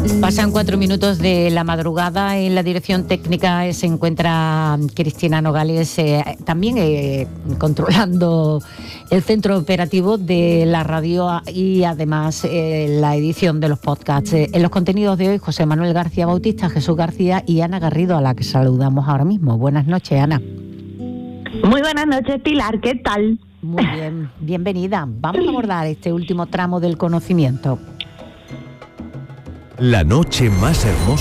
Pasan 4 minutos de la madrugada. En la dirección técnica se encuentra Cristina Nogales, también controlando el centro operativo de la radio y además la edición de los podcasts. En los contenidos de hoy, José Manuel García Bautista, Jesús García y Ana Garrido, a la que saludamos ahora mismo. Buenas noches, Ana. Muy buenas noches, Pilar, ¿qué tal? Muy bien, bienvenida. Vamos a abordar este último tramo del conocimiento. La noche más hermosa